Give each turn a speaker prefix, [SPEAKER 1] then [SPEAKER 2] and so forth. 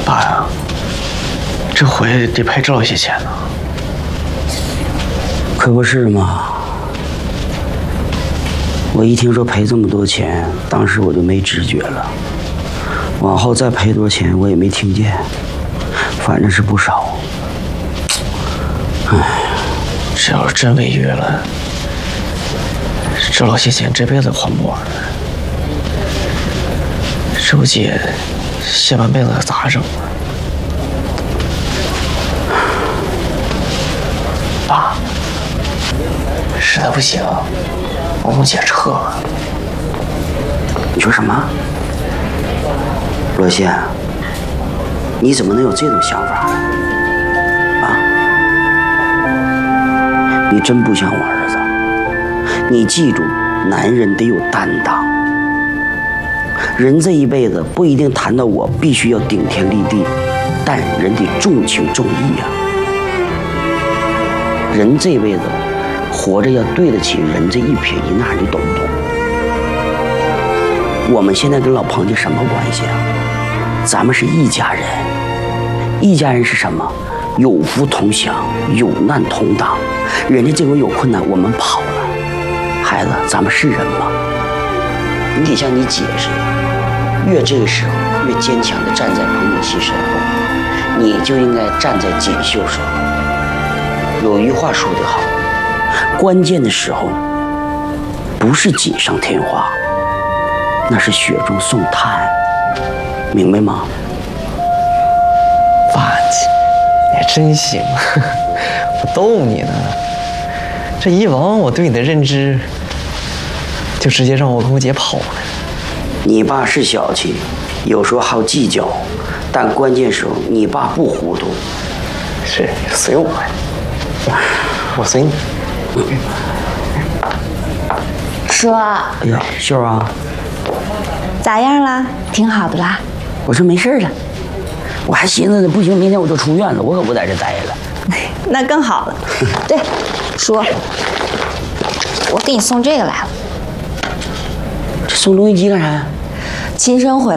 [SPEAKER 1] 爸呀，这回得赔这老些钱呢。
[SPEAKER 2] 可不是嘛！我一听说赔这么多钱，当时我就没知觉了。往后再赔多少钱，我也没听见，反正是不少。唉，
[SPEAKER 1] 这要是真违约了，这老些钱这辈子还不完。这我姐下半辈子咋整啊？爸，实在不行，我跟我姐撤了。
[SPEAKER 2] 你说什么？罗茜，你怎么能有这种想法啊？你真不像我儿子。你记住，男人得有担当。人这一辈子不一定谈到我必须要顶天立地，但人得重情重义呀。人这辈子活着要对得起人这一撇一捺，你懂不懂？我们现在跟老彭家什么关系啊？咱们是一家人。一家人是什么？有福同享，有难同当。人家这回有困难，我们跑了。孩子，咱们是人吗？你得像你姐似的，越这个时候越坚强地站在彭锦熙身后，你就应该站在锦绣身后。有一句话说得好，关键的时候不是锦上添花，那是雪中送炭，明白吗？
[SPEAKER 1] 爸，你还真行，我逗你呢。这以往我对你的认知，就直接让我跟我姐跑了。
[SPEAKER 2] 你爸是小气，有时候好计较，但关键时候你爸不糊涂。
[SPEAKER 1] 是随我，我随你。
[SPEAKER 3] 说，
[SPEAKER 2] 哎呀，秀啊，
[SPEAKER 3] 咋样了？挺好的啦。
[SPEAKER 2] 我说没事了，我还寻思呢，不行，明天我就出院了，我可不在这待了。
[SPEAKER 3] 那更好了。对，说，我给你送这个来了。
[SPEAKER 2] 这送录音机干啥呀？
[SPEAKER 3] 秦生回来。